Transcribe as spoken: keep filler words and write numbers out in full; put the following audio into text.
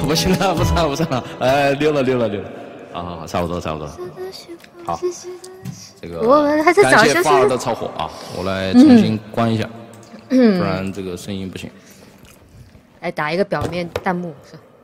不行了，不唱了，不唱了，哎，溜了，溜了，溜了。啊，差不多，差不多。好，这个我还是感谢发儿的超火啊！我来重新关一下， 嗯、 不然这个声音不行。 来打一个表面弹幕是。